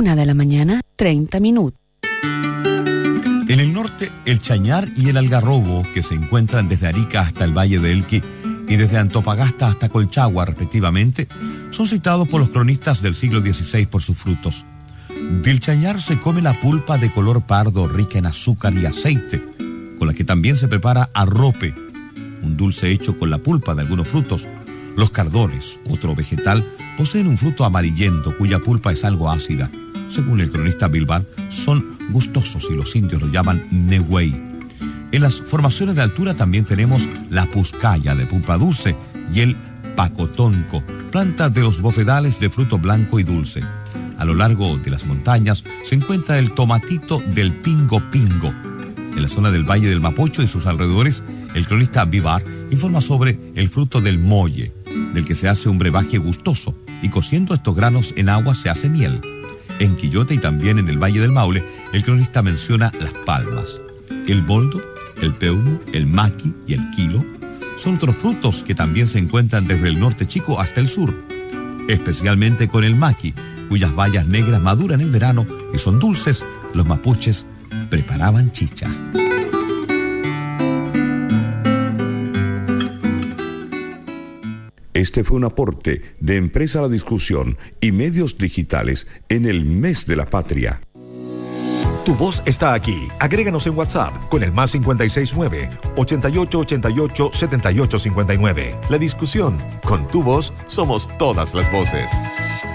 1:30 a.m. En el norte, el chañar y el algarrobo, que se encuentran desde Arica hasta el Valle de Elqui y desde Antofagasta hasta Colchagua, respectivamente, son citados por los cronistas del siglo XVI por sus frutos. Del chañar se come la pulpa de color pardo rica en azúcar y aceite, con la que también se prepara arrope, un dulce hecho con la pulpa de algunos frutos. Los cardones, otro vegetal, poseen un fruto amarillento cuya pulpa es algo ácida. Según el cronista Bilbao, son gustosos y los indios lo llaman negüey. En las formaciones de altura también tenemos la puscaya de pulpa dulce y el pacotonco, planta de los bofedales de fruto blanco y dulce. A lo largo de las montañas se encuentra el tomatito del pingo pingo. En la zona del Valle del Mapocho y sus alrededores, el cronista Vivar informa sobre el fruto del molle, del que se hace un brebaje gustoso, y cociendo estos granos en agua se hace miel. En Quillota y también en el Valle del Maule, el cronista menciona las palmas. El boldo, el peumo, el maqui y el quilo son otros frutos que también se encuentran desde el norte chico hasta el sur, especialmente con el maqui, cuyas bayas negras maduran en verano y son dulces. Los mapuches preparaban chicha. Este fue un aporte de Empresa La Discusión y Medios Digitales en el Mes de la Patria. Tu voz está aquí. Agréganos en WhatsApp con el +569 8888 7859. La Discusión. Con tu voz somos todas las voces.